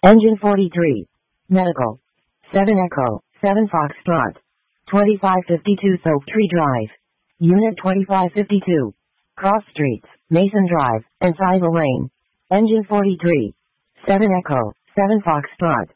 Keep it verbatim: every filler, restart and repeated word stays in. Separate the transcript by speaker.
Speaker 1: Engine forty-three. Medical. seven Echo, seven Foxtrot. twenty-five fifty-two Oak Tree Drive. Unit twenty-five fifty-two. Cross Streets, Mason Drive, and Siva Lane. Engine forty-three. seven Echo, seven Foxtrot.